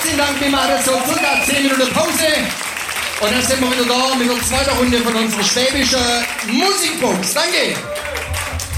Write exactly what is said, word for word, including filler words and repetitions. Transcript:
Herzlichen Dank, wir machen so circa zehn Minuten Pause. Und dann sind wir wieder da mit der zweiten Runde von unserer schwäbischen Musikbox. Danke!